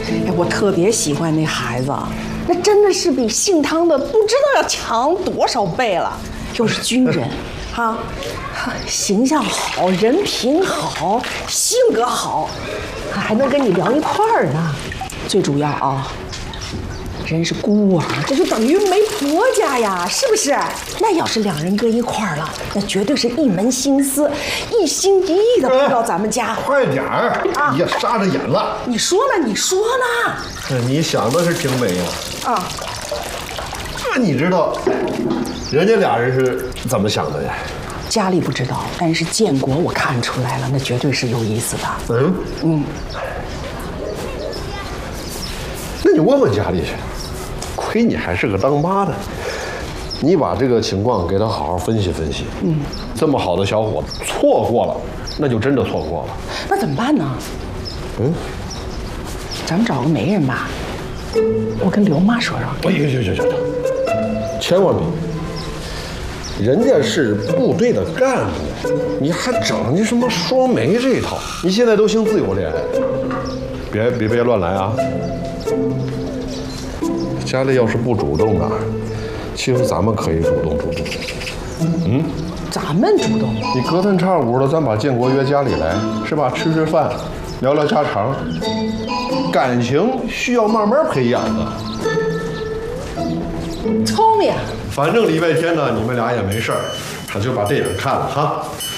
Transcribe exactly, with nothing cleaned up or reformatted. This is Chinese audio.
哎，我特别喜欢那孩子，那真的是比姓汤的不知道要强多少倍了。又是军人，哈、啊，形象好，人品好，性格好，还能跟你聊一块儿呢。最主要啊。人是孤儿，这就等于没婆家呀，是不是？那要是两人搁一块儿了，那绝对是一门心思，一心一意的扑到咱们家。 快点儿！啊，呀，杀着眼了。 你说呢？你说呢？ 你想的是挺美呀。 啊。 那你知道人家俩人是怎么想的呀？ 家里不知道，但是建国我看出来了，那绝对是有意思的。 嗯嗯。那你问问家里去。亏你还是个当妈的，你把这个情况给他好好分析分析。嗯，这么好的小伙子错过了，那就真的错过了。 那怎么办呢？ 嗯， 咱们找个媒人吧。我跟刘妈说说。 哎行行行行，千万别！人家是部队的干部，你还整那什么双媒这一套？你现在都兴自由恋爱，别别别乱来啊！家里要是不主动啊，其实咱们可以主动主动。嗯， 咱们主动？ 你隔三差五的，咱把建国约家里来，是吧？吃吃饭，聊聊家常。感情需要慢慢培养的。 聪明。 反正礼拜天呢，你们俩也没事儿，他就把电影看了哈。